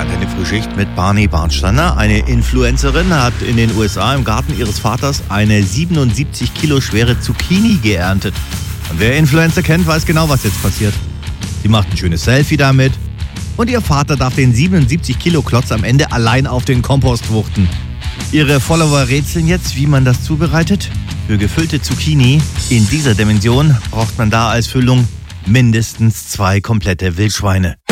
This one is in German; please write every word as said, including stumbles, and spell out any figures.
Tag eine Frühschicht mit Barney Barnsteiner. Eine Influencerin hat in den U S A im Garten ihres Vaters eine siebenundsiebzig Kilo schwere Zucchini geerntet. Und wer Influencer kennt, weiß genau, was jetzt passiert. Sie macht ein schönes Selfie damit und ihr Vater darf den siebenundsiebzig Kilo Klotz am Ende allein auf den Kompost wuchten. Ihre Follower rätseln jetzt, wie man das zubereitet. Für gefüllte Zucchini in dieser Dimension braucht man da als Füllung mindestens zwei komplette Wildschweine.